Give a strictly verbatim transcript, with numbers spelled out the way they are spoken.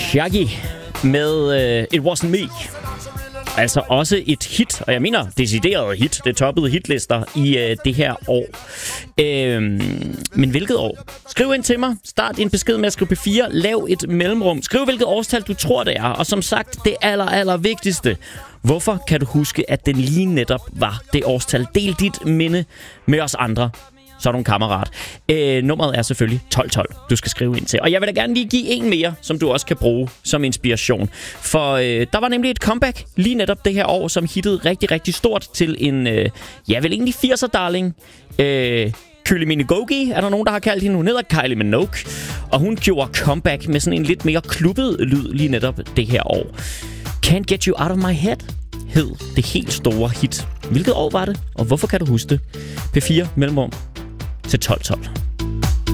Shaggy med uh, It Wasn't Me. Altså også et hit, og jeg mener decideret hit. Det toppede hitlister i uh, det her år. Øhm, men hvilket år? Skriv ind til mig. Start din besked med at skrive P fire. Lav et mellemrum. Skriv hvilket årstal du tror det er. Og som sagt, det aller, aller vigtigste. Hvorfor kan du huske, at den lige netop var det årstal? Del dit minde med os andre. Så er du en kammerat. Øh, nummeret er selvfølgelig tolv tolv, du skal skrive ind til. Og jeg vil da gerne lige give en mere, som du også kan bruge som inspiration. For øh, der var nemlig et comeback lige netop det her år, som hittede rigtig, rigtig stort til en, øh, ja vel egentlig firser-darling. Øh, Kylie Minogue er der nogen, der har kaldt hende. Hun hedder Kylie Minogue. Og hun gjorde comeback med sådan en lidt mere klubbet lyd lige netop det her år. Can't Get You Out of My Head hed det helt store hit. Hvilket år var det, og hvorfor kan du huske det? P fire mellemrum til tolv tolv.